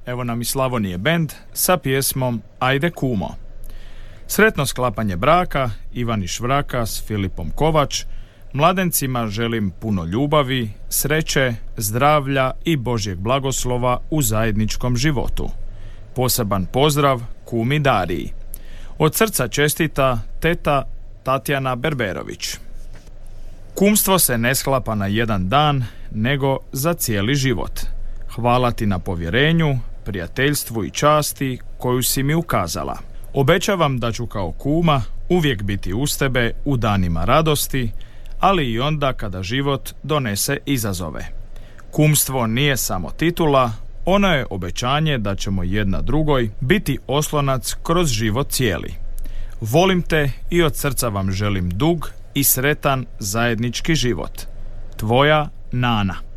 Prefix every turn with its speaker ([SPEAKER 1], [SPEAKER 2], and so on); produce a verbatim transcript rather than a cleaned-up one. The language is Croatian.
[SPEAKER 1] evo nam i Slavonije bend sa pjesmom Ajde kumo. Sretno sklapanje braka, Ivan iz Švraka s Filipom Kovač. Mladencima želim puno ljubavi, sreće, zdravlja i Božjeg blagoslova u zajedničkom životu. Poseban pozdrav kumi Dariji. Od srca čestita teta Tatjana Berberović. Kumstvo se ne sklapa na jedan dan, nego za cijeli život. Hvala ti na povjerenju, prijateljstvu i časti koju si mi ukazala. Obećavam da ću kao kuma uvijek biti uz tebe u danima radosti, ali i onda kada život donese izazove. Kumstvo nije samo titula, ono je obećanje da ćemo jedna drugoj biti oslonac kroz život cijeli. Volim te i od srca vam želim dug i sretan zajednički život. Tvoja Nana.